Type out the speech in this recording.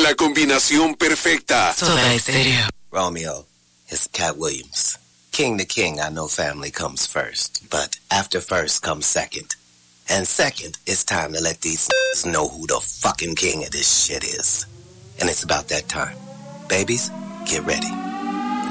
la combinación perfecta. Soda Estéreo. Romeo, it's Cat Williams. King to king, I know family comes first. But after first comes second. And second, it's time to let these know who the fucking king of this shit is. And it's about that time. Babies, get ready.